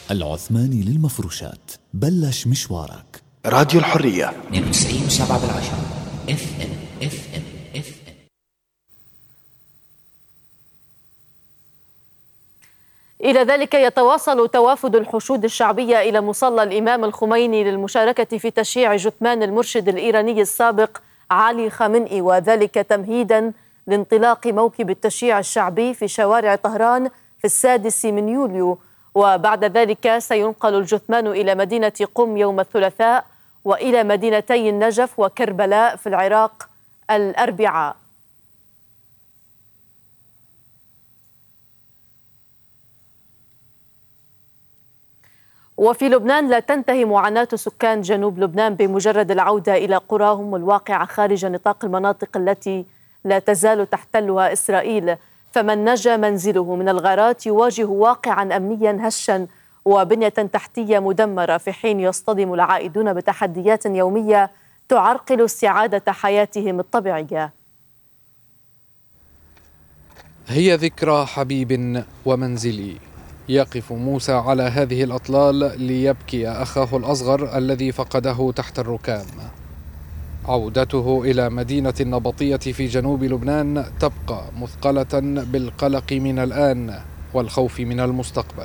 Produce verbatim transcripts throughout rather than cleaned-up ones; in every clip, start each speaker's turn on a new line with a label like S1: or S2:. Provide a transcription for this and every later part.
S1: العثماني للمفروشات، بلش مشوارك.
S2: راديو الحرية
S3: اثنين وتسعين وسبعة بالعشرة اف ام اف ام اف ام.
S4: إلى ذلك يتواصل توافد الحشود الشعبية إلى مصلى الإمام الخميني للمشاركة في تشييع جثمان المرشد الإيراني السابق علي خامنئي، وذلك تمهيدا لانطلاق موكب التشييع الشعبي في شوارع طهران في السادس من يوليو. وبعد ذلك سينقل الجثمان إلى مدينة قم يوم الثلاثاء، وإلى مدينتي النجف وكربلاء في العراق الأربعاء. وفي لبنان لا تنتهي معاناة سكان جنوب لبنان بمجرد العودة إلى قراهم الواقعة خارج نطاق المناطق التي لا تزال تحتلها إسرائيل. فمن نجا منزله من الغارات يواجه واقعا أمنيا هشا وبنية تحتية مدمرة، في حين يصطدم العائدون بتحديات يومية تعرقل استعادة حياتهم الطبيعية.
S5: هي ذكرى حبيب ومنزلي. يقف موسى على هذه الأطلال ليبكي أخاه الأصغر الذي فقده تحت الركام. عودته إلى مدينة النبطية في جنوب لبنان تبقى مثقلة بالقلق من الآن والخوف من المستقبل.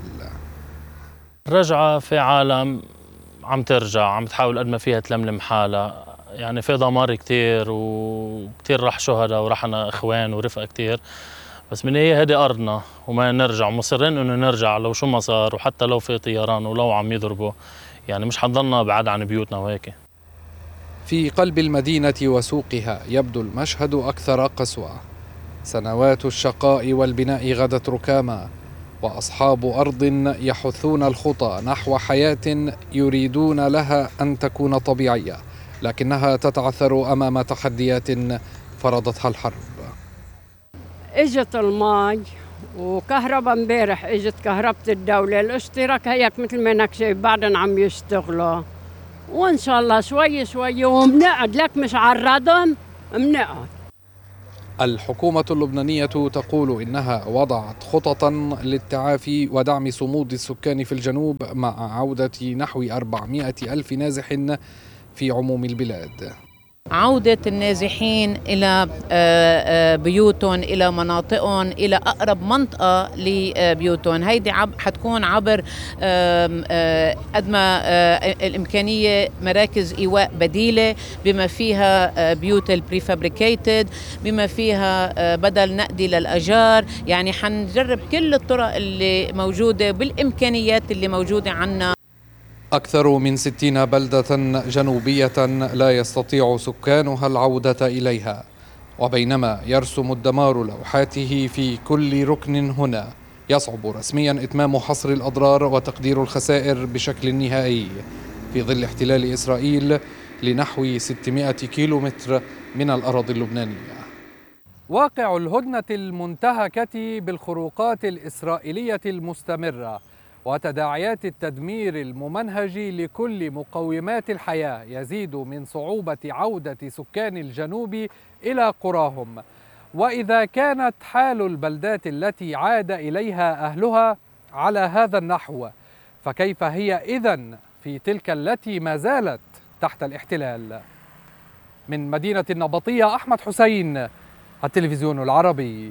S6: رجعة في عالم عم ترجع، عم تحاول قد ما فيها تلملم حالها، يعني في دمار كتير وكتير راح شهداء ورحنا إخوان ورفقة كتير، بس من هي هذه أرضنا وما نرجع، مصرين إنه نرجع لو شو ما صار، وحتى لو في طيران ولو عم يضربوا، يعني مش حنضلنا بعد عن بيوتنا وهيك.
S5: في قلب المدينة وسوقها يبدو المشهد أكثر قسوة. سنوات الشقاء والبناء غدت ركاما، وأصحاب أرض يحثون الخطى نحو حياة يريدون لها أن تكون طبيعية، لكنها تتعثر أمام تحديات فرضتها الحرب.
S7: اجت الماء وكهرباء امبارح، اجت كهرباء الدولة، الاشتراك هيك مثل ما انك شايف بعدن عم يشتغلوا، وان شاء الله شوي شوي ومنقعد، لك مش على الردم منقعد.
S5: الحكومة اللبنانية تقول إنها وضعت خططا للتعافي ودعم صمود السكان في الجنوب مع عودة نحو أربعمائة ألف نازح في عموم البلاد.
S8: عودة النازحين إلى بيوتهم، إلى مناطقهم، إلى أقرب منطقة لبيوتهم. هيدي حتكون عبر قد ما الإمكانية مراكز إيواء بديلة، بما فيها بيوت البريفابريكيتد، بما فيها بدل نقدي للأجار. يعني حنجرب كل الطرق اللي موجودة بالإمكانيات اللي موجودة عنا.
S5: أكثر من ستين بلدة جنوبية لا يستطيع سكانها العودة إليها، وبينما يرسم الدمار لوحاته في كل ركن هنا، يصعب رسميا إتمام حصر الأضرار وتقدير الخسائر بشكل نهائي في ظل احتلال إسرائيل لنحو ستمائة كيلومتر من الأراضي اللبنانية. واقع الهدنة المنتهكة بالخروقات الإسرائيلية المستمرة وتداعيات التدمير الممنهج لكل مقومات الحياة يزيد من صعوبة عودة سكان الجنوب إلى قراهم. وإذا كانت حال البلدات التي عاد إليها أهلها على هذا النحو، فكيف هي إذن في تلك التي ما زالت تحت الاحتلال؟ من مدينة النبطية أحمد حسين، التلفزيون العربي.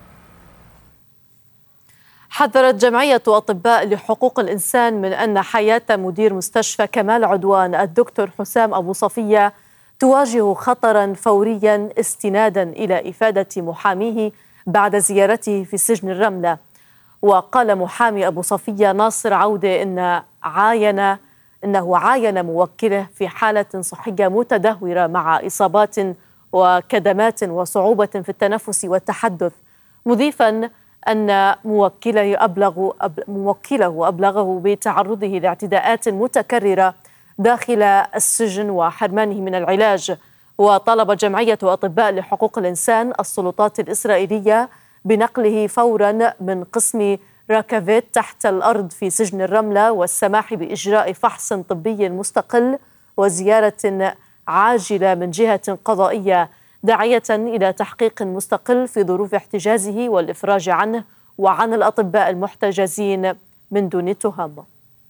S4: حذرت جمعية أطباء لحقوق الإنسان من أن حياة مدير مستشفى كمال عدوان الدكتور حسام أبو صفية تواجه خطرا فوريا، استنادا إلى إفادة محاميه بعد زيارته في سجن الرملة. وقال محامي أبو صفية ناصر عودة إن عاين إنه عاين موكله في حالة صحية متدهورة مع إصابات وكدمات وصعوبة في التنفس والتحدث، مضيفا أن موكله أبلغ موكله أبلغه بتعرضه لاعتداءات متكررة داخل السجن وحرمانه من العلاج. وطلب جمعية أطباء لحقوق الإنسان السلطات الإسرائيلية بنقله فورا من قسم راكافيت تحت الأرض في سجن الرملة، والسماح بإجراء فحص طبي مستقل وزيارة عاجلة من جهة قضائية، داعية إلى تحقيق مستقل في ظروف احتجازه والإفراج عنه وعن الأطباء المحتجزين من دون تهم.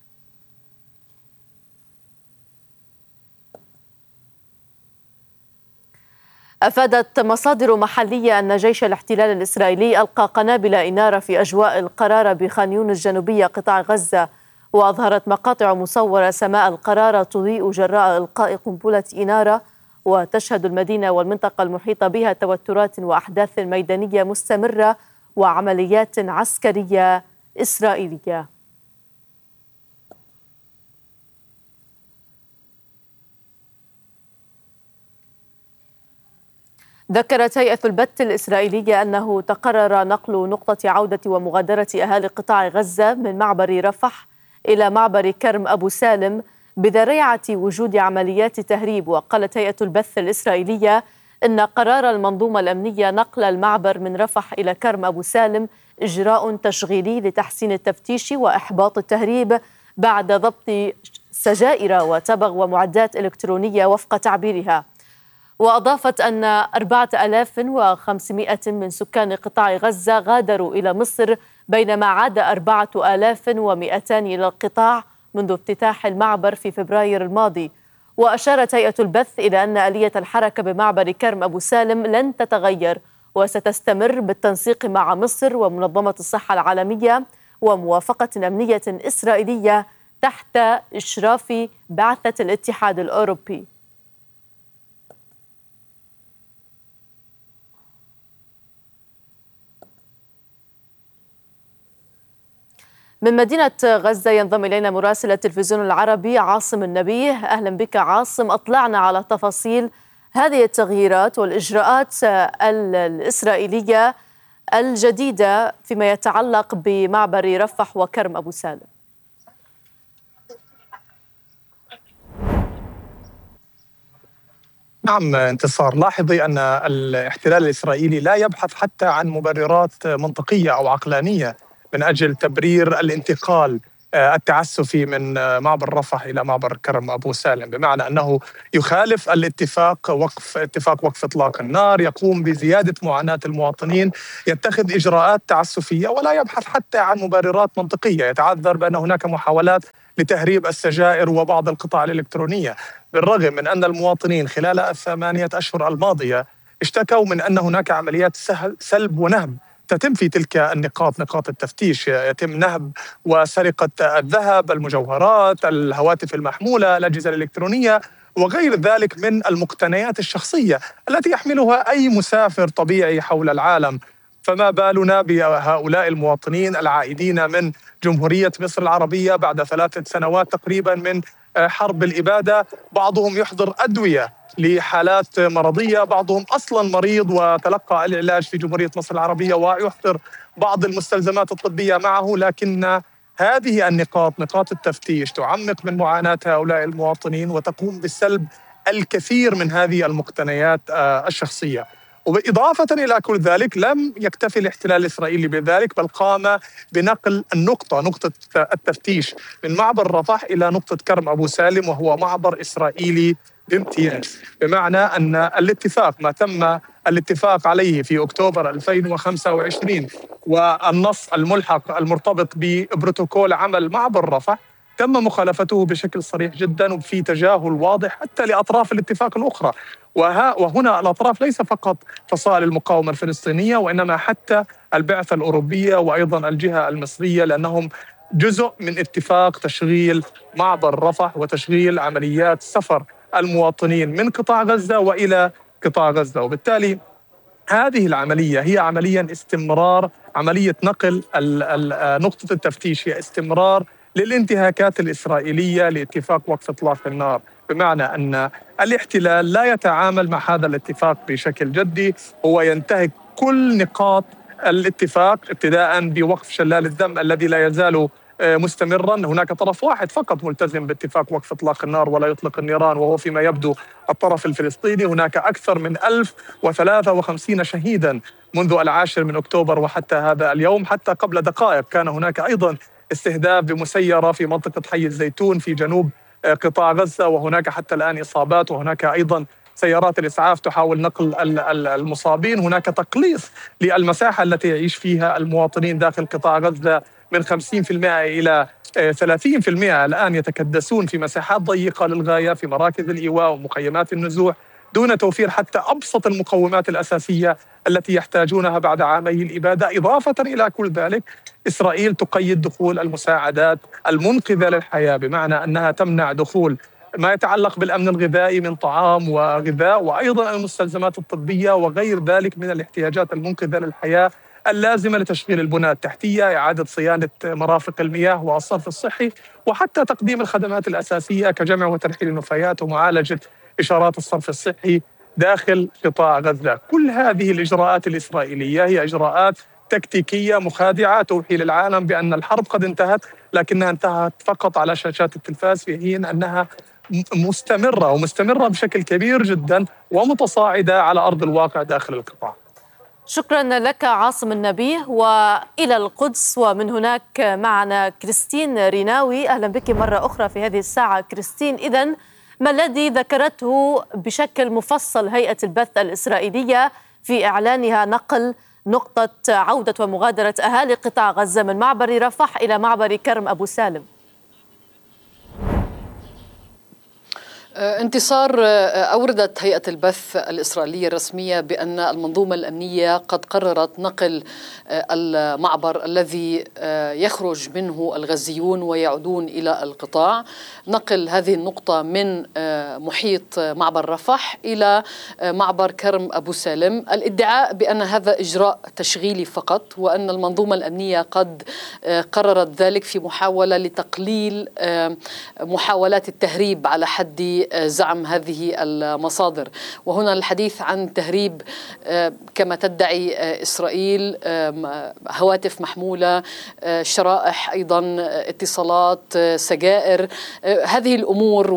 S4: أفادت مصادر محلية أن جيش الاحتلال الإسرائيلي ألقى قنابل إنارة في أجواء القرارة بخان يونس الجنوبية قطاع غزة، وأظهرت مقاطع مصورة سماء القرارة تضيء جراء إلقاء قنبلة إنارة، وتشهد المدينة والمنطقة المحيطة بها توترات وأحداث ميدانية مستمرة وعمليات عسكرية إسرائيلية. ذكرت هيئة البث الإسرائيلية أنه تقرر نقل نقطة عودة ومغادرة أهالي قطاع غزة من معبر رفح إلى معبر كرم أبو سالم بذريعة وجود عمليات تهريب. وقالت هيئة البث الإسرائيلية إن قرار المنظومة الأمنية نقل المعبر من رفح إلى كرم أبو سالم إجراء تشغيلي لتحسين التفتيش وإحباط التهريب بعد ضبط سجائر وتبغ ومعدات إلكترونية وفق تعبيرها. وأضافت أن أربعة آلاف وخمسمائة من سكان قطاع غزة غادروا إلى مصر، بينما عاد أربعة آلاف ومئتين إلى القطاع منذ افتتاح المعبر في فبراير الماضي. وأشارت هيئة البث إلى أن آلية الحركة بمعبر كرم أبو سالم لن تتغير، وستستمر بالتنسيق مع مصر ومنظمة الصحة العالمية وموافقة أمنية إسرائيلية تحت إشراف بعثة الاتحاد الأوروبي. من مدينة غزة ينضم إلينا مراسل التلفزيون العربي عاصم النبيه. أهلا بك عاصم، أطلعنا على تفاصيل هذه التغييرات والإجراءات الإسرائيلية الجديدة فيما يتعلق بمعبر رفح وكرم أبو سالم.
S2: نعم انتصار، لاحظي أن الاحتلال الإسرائيلي لا يبحث حتى عن مبررات منطقية أو عقلانية من أجل تبرير الانتقال التعسفي من معبر رفح إلى معبر كرم أبو سالم، بمعنى أنه يخالف الاتفاق وقف اتفاق وقف إطلاق النار، يقوم بزيادة معاناة المواطنين، يتخذ إجراءات تعسفية ولا يبحث حتى عن مبررات منطقية. يتعذر بأن هناك محاولات لتهريب السجائر وبعض القطع الإلكترونية، بالرغم من أن المواطنين خلال الثمانية أشهر الماضية اشتكوا من أن هناك عمليات سلب ونهب تتم في تلك النقاط، نقاط التفتيش، يتم نهب وسرقة الذهب، المجوهرات، الهواتف المحمولة، الأجهزة الإلكترونية وغير ذلك من المقتنيات الشخصية التي يحملها أي مسافر طبيعي حول العالم. فما بالنا بهؤلاء المواطنين العائدين من جمهورية مصر العربية بعد ثلاثة سنوات تقريبا من حرب الإبادة، بعضهم يحضر أدوية لحالات مرضية، بعضهم أصلا مريض وتلقى العلاج في جمهورية مصر العربية ويحضر بعض المستلزمات الطبية معه، لكن هذه النقاط، نقاط التفتيش، تعمق من معاناة هؤلاء المواطنين وتقوم بسلب الكثير من هذه المقتنيات الشخصية. وبإضافة إلى كل ذلك لم يكتفي الاحتلال الإسرائيلي بذلك، بل قام بنقل النقطة نقطة التفتيش من معبر رفح إلى نقطة كرم أبو سالم، وهو معبر إسرائيلي بامتياز، بمعنى أن الاتفاق ما تم الاتفاق عليه في أكتوبر ألفين وخمسة وعشرين والنص الملحق المرتبط ببروتوكول عمل معبر رفح تم مخالفته بشكل صريح جدا وفي تجاهل واضح حتى لأطراف الاتفاق الأخرى. وهنا الأطراف ليس فقط فصائل المقاومة الفلسطينية، وإنما حتى البعثة الأوروبية وأيضا الجهة المصرية، لأنهم جزء من اتفاق تشغيل معبر رفح وتشغيل عمليات سفر المواطنين من قطاع غزة وإلى قطاع غزة. وبالتالي هذه العملية هي عمليا استمرار، عملية نقل نقطة التفتيش هي استمرار للانتهاكات الإسرائيلية لاتفاق وقف إطلاق النار، بمعنى أن الاحتلال لا يتعامل مع هذا الاتفاق بشكل جدي، هو ينتهك كل نقاط الاتفاق ابتداء بوقف شلال الدم الذي لا يزال مستمرا. هناك طرف واحد فقط ملتزم باتفاق وقف إطلاق النار ولا يطلق النيران، وهو فيما يبدو الطرف الفلسطيني. هناك أكثر من ألف وثلاثة وخمسين شهيدا منذ العاشر من أكتوبر وحتى هذا اليوم. حتى قبل دقائق كان هناك أيضا استهداف بمسيرة في منطقة حي الزيتون في جنوب قطاع غزة، وهناك حتى الآن إصابات، وهناك أيضا سيارات الإسعاف تحاول نقل المصابين. هناك تقليص للمساحة التي يعيش فيها المواطنين داخل قطاع غزة من خمسين بالمئة إلى ثلاثين بالمئة. الآن يتكدسون في مساحات ضيقة للغاية في مراكز الإيواء ومخيمات النزوح دون توفير حتى أبسط المقومات الأساسية التي يحتاجونها بعد عامي الإبادة. إضافة إلى كل ذلك، إسرائيل تقيد دخول المساعدات المنقذة للحياة، بمعنى أنها تمنع دخول ما يتعلق بالأمن الغذائي من طعام وغذاء، وأيضا المستلزمات الطبية وغير ذلك من الاحتياجات المنقذة للحياة اللازمة لتشغيل البنى التحتية، إعادة صيانة مرافق المياه والصرف الصحي، وحتى تقديم الخدمات الأساسية كجمع وترحيل النفايات ومعالجة إشارات الصرف الصحي داخل قطاع غزة. كل هذه الإجراءات الإسرائيلية هي إجراءات تكتيكية مخادعة توحي للعالم بأن الحرب قد انتهت، لكنها انتهت فقط على شاشات التلفاز، في حين أنها مستمرة ومستمرة بشكل كبير جدا ومتصاعدة على أرض الواقع داخل القطاع.
S4: شكرا لك عاصم النبيه. وإلى القدس، ومن هناك معنا كريستين ريناوي. أهلا بك مرة أخرى في هذه الساعة كريستين. إذن ما الذي ذكرته بشكل مفصل هيئة البث الإسرائيلية في إعلانها نقل نقطة عودة ومغادرة أهالي قطاع غزة من معبر رفح إلى معبر كرم أبو سالم؟
S9: انتصار، أوردت هيئة البث الإسرائيلية الرسمية بأن المنظومة الأمنية قد قررت نقل المعبر الذي يخرج منه الغزيون ويعودون إلى القطاع، نقل هذه النقطة من محيط معبر رفح إلى معبر كرم أبو سالم. الادعاء بأن هذا إجراء تشغيلي فقط، وأن المنظومة الأمنية قد قررت ذلك في محاولة لتقليل محاولات التهريب على حد زعم هذه المصادر. وهنا الحديث عن تهريب كما تدعي إسرائيل، هواتف محمولة، شرائح، أيضا اتصالات، سجائر، هذه الأمور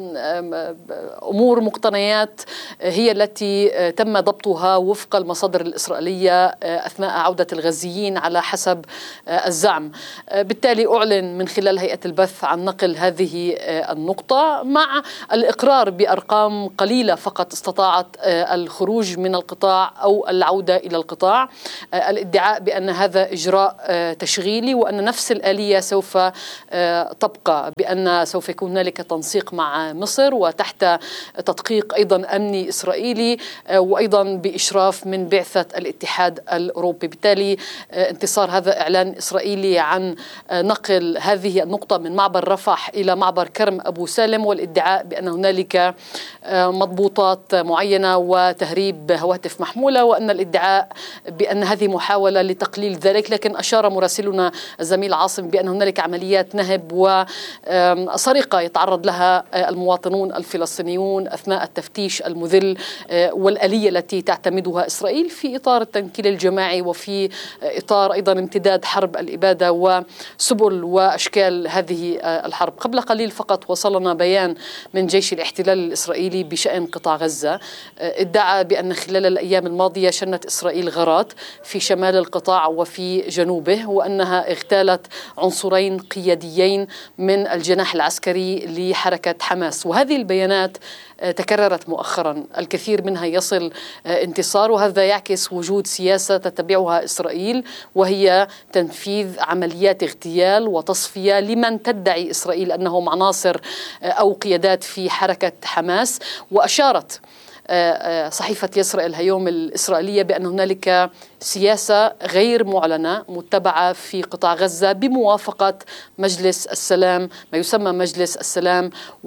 S9: وأمور مقتنيات هي التي تم ضبطها وفق المصادر الإسرائيلية أثناء عودة الغزيين على حسب الزعم. بالتالي أعلن من خلال هيئة البث عن نقل هذه النقطة، مع الإقرار بأرقام قليلة فقط استطاعت الخروج من القطاع أو العودة إلى القطاع. الادعاء بأن هذا إجراء تشغيلي، وأن نفس الآلية سوف تبقى، بأن سوف يكون هنالك تنسيق مع مصر وتحت تدقيق أيضا أمني إسرائيلي، وأيضا بإشراف من بعثة الاتحاد الأوروبي. بالتالي انتصار، هذا إعلان إسرائيلي عن نقل هذه النقطة من معبر رفح إلى معبر كرم أبو سالم، والادعاء بأن هنالك مضبوطات معينة وتهريب هواتف محمولة، وأن الادعاء بأن هذه محاولة لتقليل ذلك. لكن أشار مراسلنا الزميل عاصم بأن هنالك عمليات نهب وسرقة يتعرض لها المواطنون الفلسطينيون أثناء التفتيش المذل والآلية التي تعتمدها إسرائيل في إطار التنكيل الجماعي، وفي إطار أيضا امتداد حرب الإبادة وسبل وأشكال هذه الحرب. قبل قليل فقط وصلنا بيان من جيش الاحتلال الإسرائيلي بشأن قطاع غزة، ادعى بأن خلال الأيام الماضية شنت إسرائيل غارات في شمال القطاع وفي جنوبه، وأنها اغتالت عنصرين قياديين من الجناح العسكري لحركة حماس. وهذه البيانات تكررت مؤخرا، الكثير منها يصل انتصار، وهذا يعكس وجود سياسة تتبعها إسرائيل، وهي تنفيذ عمليات اغتيال وتصفية لمن تدعي إسرائيل أنهم عناصر أو قيادات في حركة حماس. وأشارت صحيفة يسرى الهيوم الإسرائيلية بأن هنالك سياسة غير معلنة متبعة في قطاع غزة بموافقة مجلس السلام، ما يسمى مجلس السلام،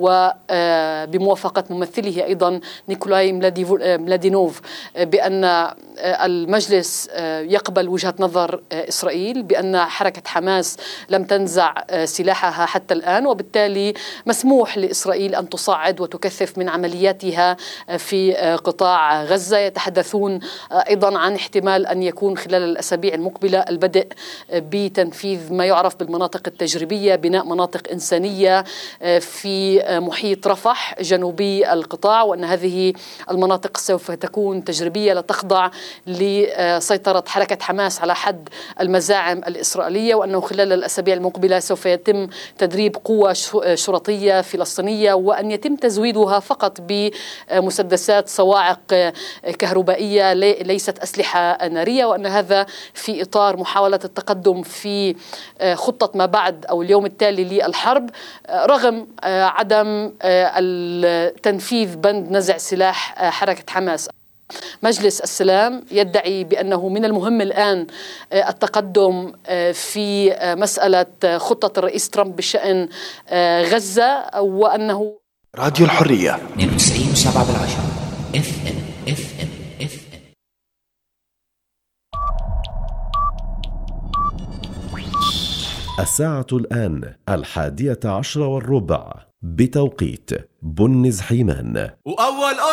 S9: وبموافقة ممثله أيضا نيكولاي ملادينوف، بأن المجلس يقبل وجهة نظر إسرائيل بأن حركة حماس لم تنزع سلاحها حتى الآن، وبالتالي مسموح لإسرائيل أن تصعد وتكثف من عملياتها في قطاع غزة. يتحدثون أيضا عن احتمال أن يكون خلال الأسابيع المقبلة البدء بتنفيذ ما يعرف بالمناطق التجريبية، بناء مناطق إنسانية في محيط رفح جنوبي القطاع، وأن هذه المناطق سوف تكون تجريبية لا تخضع لسيطرة حركة حماس على حد المزاعم الإسرائيلية، وأنه خلال الأسابيع المقبلة سوف يتم تدريب قوة شرطية فلسطينية، وأن يتم تزويدها فقط بمسدسات صواعق كهربائية ليست أسلحة نارية. الإسرائيلية، وأن هذا في إطار محاولة التقدم في خطة ما بعد أو اليوم التالي للحرب، رغم عدم التنفيذ بند نزع سلاح حركة حماس. مجلس السلام يدعي بأنه من المهم الآن التقدم في مسألة خطة الرئيس ترامب بشأن غزة، وأنه
S10: راديو الحرية
S3: اثنين وتسعين وسبعة بالعشرة اف ام اف ام اف ام.
S11: الساعة الآن الحادية عشر والربع بتوقيت بنز حيمان.
S12: وأول